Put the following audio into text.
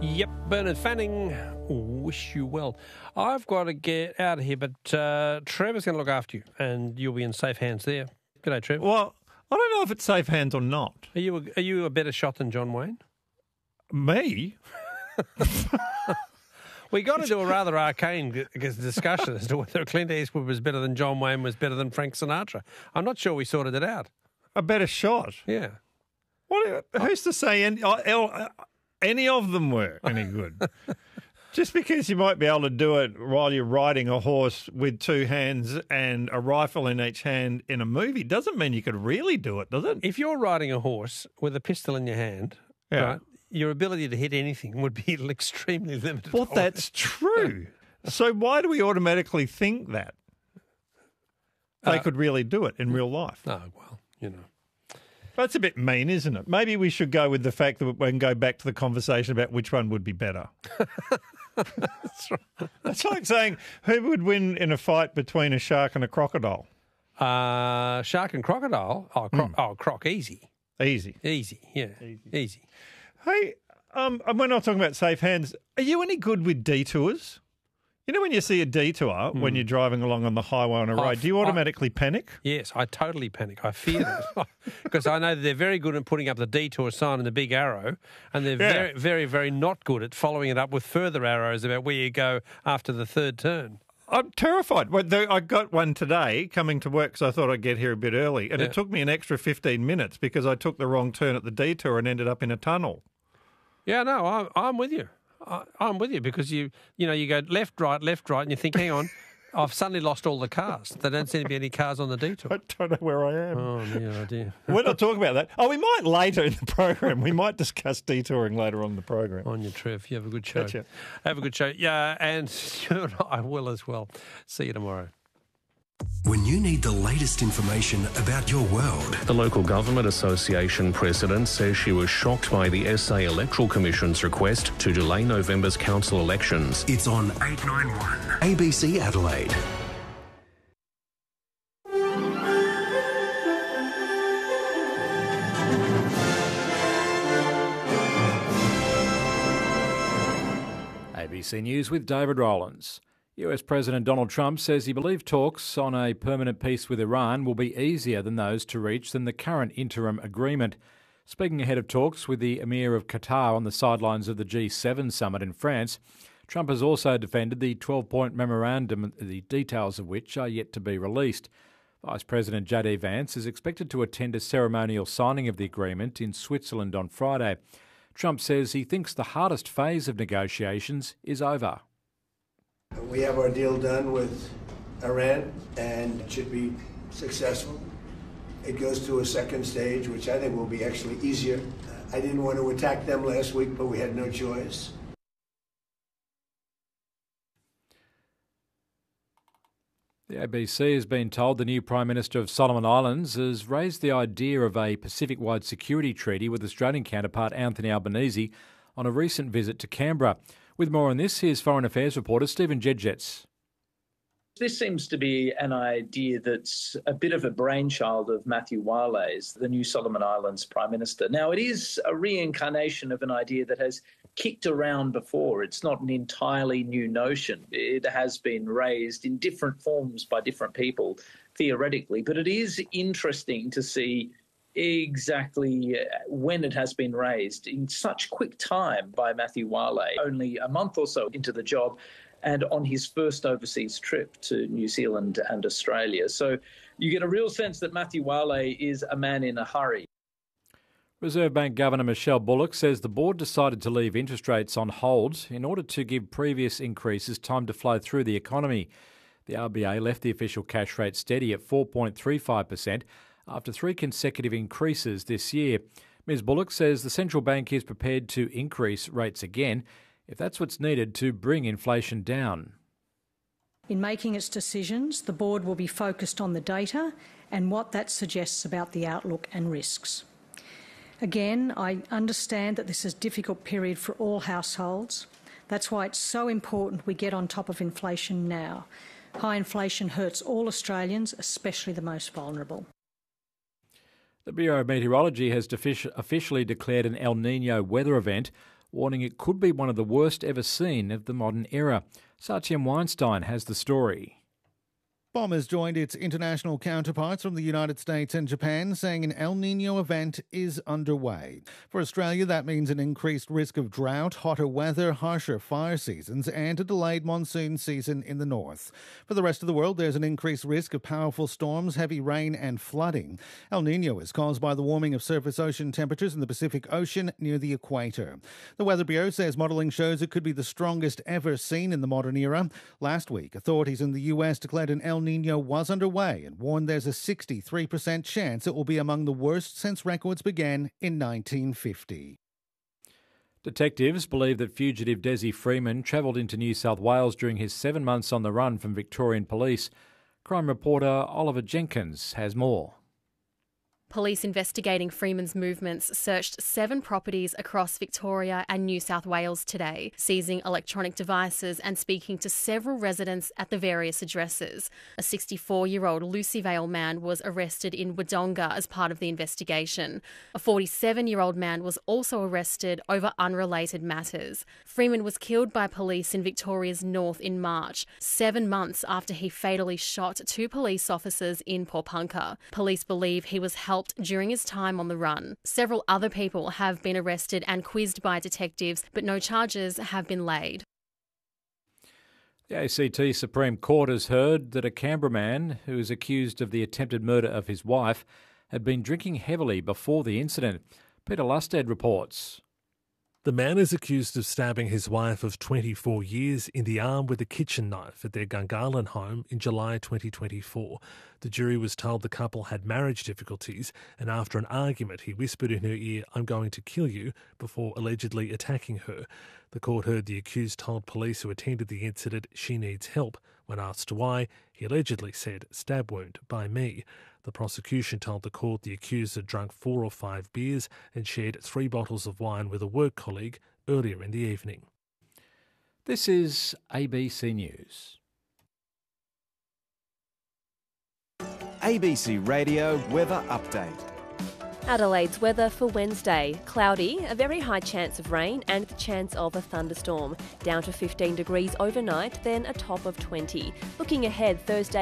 Yep, Bernard Fanning, wish you well. I've got to get out of here, but Trevor's going to look after you, and you'll be in safe hands there. G'day, Trev. Well, I don't know if it's safe hands or not. Are you a better shot than John Wayne? Me? We got into a rather arcane discussion as to whether Clint Eastwood was better than John Wayne was better than Frank Sinatra. I'm not sure we sorted it out. A better shot? Yeah. Who's to say any of them were any good? Just because you might be able to do it while you're riding a horse with two hands and a rifle in each hand in a movie doesn't mean you could really do it, does it? If you're riding a horse with a pistol in your hand, right, your ability to hit anything would be extremely limited. Well, that's true. So why do we automatically think that they could really do it in real life? Oh, well, you know. That's a bit mean, isn't it? Maybe we should go with the fact that we can go back to the conversation about which one would be better. That's right. That's like saying who would win in a fight between a shark and a crocodile? Shark and crocodile? Croc, easy. Easy. Yeah, easy. Hey, we're not talking about safe hands. Are you any good with detours? You know when you see a detour when you're driving along on the highway on a road, do you automatically panic? Yes, I totally panic. I fear it because I know that they're very good at putting up the detour sign and the big arrow, and they're very, very, very not good at following it up with further arrows about where you go after the third turn. I'm terrified. Well, I got one today coming to work because I thought I'd get here a bit early, and it took me an extra 15 minutes because I took the wrong turn at the detour and ended up in a tunnel. Yeah, no, I'm with you. I'm with you because you go left, right, and you think, hang on, I've suddenly lost all the cars. There don't seem to be any cars on the detour. I don't know where I am. Oh, dear. We're not talking about that. Oh, we might later in the program. We might discuss detouring later on in the program. On you, Trev. You have a good show. Gotcha. Have a good show. Yeah, and you and I will as well. See you tomorrow. When you need the latest information about your world. The Local Government Association president says she was shocked by the SA Electoral Commission's request to delay November's council elections. It's on 891 ABC Adelaide. ABC News with David Rowlands. US President Donald Trump says he believes talks on a permanent peace with Iran will be easier than those to reach than the current interim agreement. Speaking ahead of talks with the Emir of Qatar on the sidelines of the G7 summit in France, Trump has also defended the 12-point memorandum, the details of which are yet to be released. Vice President J.D. Vance is expected to attend a ceremonial signing of the agreement in Switzerland on Friday. Trump says he thinks the hardest phase of negotiations is over. We have our deal done with Iran, and it should be successful. It goes to a second stage, which I think will be actually easier. I didn't want to attack them last week, but we had no choice. The ABC has been told the new Prime Minister of Solomon Islands has raised the idea of a Pacific-wide security treaty with Australian counterpart Anthony Albanese on a recent visit to Canberra. With more on this, here's Foreign Affairs reporter Stephen Jedgetts. This seems to be an idea that's a bit of a brainchild of Matthew Wales, the new Solomon Islands Prime Minister. Now, it is a reincarnation of an idea that has kicked around before. It's not an entirely new notion. It has been raised in different forms by different people, theoretically. But it is interesting to see exactly when it has been raised in such quick time by Matthew Wales, only a month or so into the job and on his first overseas trip to New Zealand and Australia. So you get a real sense that Matthew Wales is a man in a hurry. Reserve Bank Governor Michelle Bullock says the board decided to leave interest rates on hold in order to give previous increases time to flow through the economy. The RBA left the official cash rate steady at 4.35%, after 3 consecutive increases this year. Ms Bullock says the central bank is prepared to increase rates again if that's what's needed to bring inflation down. In making its decisions, the board will be focused on the data and what that suggests about the outlook and risks. Again, I understand that this is a difficult period for all households. That's why it's so important we get on top of inflation now. High inflation hurts all Australians, especially the most vulnerable. The Bureau of Meteorology has officially declared an El Niño weather event. warning it could be one of the worst ever seen of the modern era. Satyam Weinstein has the story. BOM has joined its international counterparts from the United States and Japan, saying an El Niño event is underway. For Australia, that means an increased risk of drought, hotter weather, harsher fire seasons, and a delayed monsoon season in the north. For the rest of the world, there's an increased risk of powerful storms, heavy rain, and flooding. El Niño is caused by the warming of surface ocean temperatures in the Pacific Ocean near the equator. The Weather Bureau says modelling shows it could be the strongest ever seen in the modern era. Last week, authorities in the US declared an El Niño was underway and warned there's a 63% chance it will be among the worst since records began in 1950. Detectives believe that fugitive Desi Freeman travelled into New South Wales during his 7 months on the run from Victorian police. Crime reporter Oliver Jenkins has more. Police investigating Freeman's movements searched 7 properties across Victoria and New South Wales today, seizing electronic devices and speaking to several residents at the various addresses. A 64-year-old Lucy Vale man was arrested in Wodonga as part of the investigation. A 47-year-old man was also arrested over unrelated matters. Freeman was killed by police in Victoria's north in March, 7 months after he fatally shot 2 police officers in Porepunkah. Police believe he was helped during his time on the run. Several other people have been arrested and quizzed by detectives, but no charges have been laid. The ACT Supreme Court has heard that a Canberra man who is accused of the attempted murder of his wife had been drinking heavily before the incident. Peter Lusted reports. The man is accused of stabbing his wife of 24 years in the arm with a kitchen knife at their Gungahlin home in July 2024. The jury was told the couple had marriage difficulties, and after an argument he whispered in her ear, "I'm going to kill you," before allegedly attacking her. The court heard the accused told police who attended the incident she needs help. When asked why, he allegedly said, "Stab wound by me." The prosecution told the court the accused had drunk 4 or 5 beers and shared 3 bottles of wine with a work colleague earlier in the evening. This is ABC News. ABC Radio Weather Update. Adelaide's weather for Wednesday. Cloudy, a very high chance of rain and the chance of a thunderstorm. Down to 15 degrees overnight, then a top of 20. Looking ahead, Thursday